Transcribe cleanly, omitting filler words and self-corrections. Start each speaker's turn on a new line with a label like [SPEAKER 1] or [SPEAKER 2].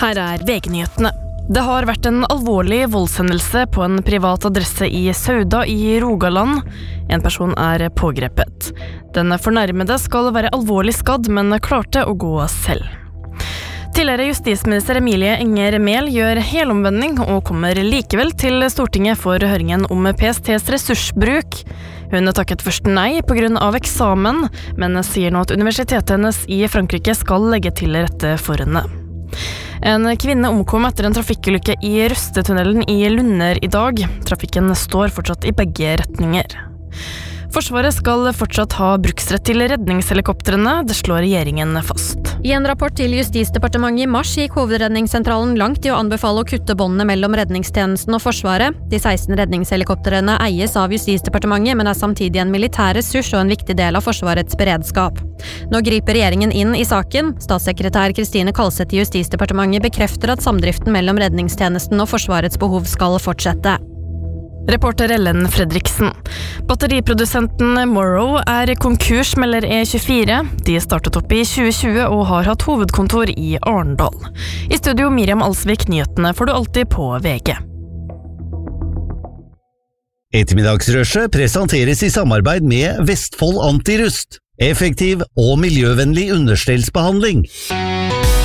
[SPEAKER 1] Her VG-nyhetene. Det har vært en alvorlig voldshendelse på en privat adresse i Sauda i Rogaland. En person pågrepet. Den fornærmede skal være alvorlig skadd, men klarte å gå selv. Tidligere justisminister Emilie Enger Mehl gjør helomvending og kommer likevel til Stortinget for høringen om PSTs ressursbruk. Hun takket først nei på grunn av eksamen, men sier nå at universitetet hennes i Frankrike skal legge til rette for henne. En kvinne omkom etter en trafikkulykke i Røstetunnelen i Lunner i dag. Trafikken står fortsatt i begge retninger. Forsvaret skal fortsatt ha bruksrett til redningshelikoptrene, det slår regjeringen fast.
[SPEAKER 2] I en rapport til Justisdepartementet i mars gikk Hovedredningssentralen langt i å anbefale å kutte båndene mellom redningstjenesten og Forsvaret. De 16 redningshelikoptrene eies av Justisdepartementet, men samtidig en militær ressurs og en viktig del av Forsvarets beredskap. Nå griper regjeringen inn i saken. Statssekretær Kristine Kalseth i Justisdepartementet bekrefter at samdriften mellom redningstjenesten og Forsvarets behov skal fortsette.
[SPEAKER 1] Reporter Ellen Fredriksen. Batteriprodusenten Morrow konkurs, melder E24. De startet opp i 2020 og har hatt hovedkontor i Arendal. I studio Miriam Alsvik, nyhetene får du alltid på VG.
[SPEAKER 3] Ettermiddagsrushet presenteres i samarbeid med Vestfold Antirust. Effektiv og miljøvennlig understellsbehandling.